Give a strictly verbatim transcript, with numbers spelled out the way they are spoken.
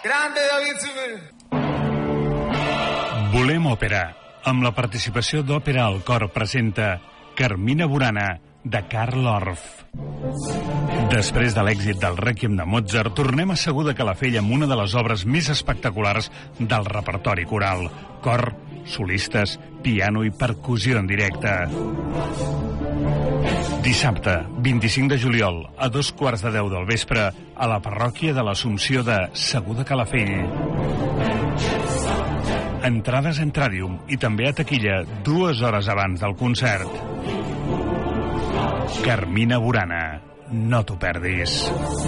Grande David Sumer. Volem òpera, amb la participació d'Òpera al Cor presenta Carmina Burana, de Carl Orff. Després de l'èxit del Rèquiem de Mozart, tornem a Segur de Calafell amb una de les obres més espectaculars del repertori coral. Cor, solistes, piano i percussió en directe. Dissabte, vint-i-cinc de juliol, a dos quarts de deu del vespre, a la parròquia de l'Assumpció de Segur de Calafell. Entrades a Entradium i també a taquilla dues hores abans del concert. Carmina Burana, no t'ho perdis.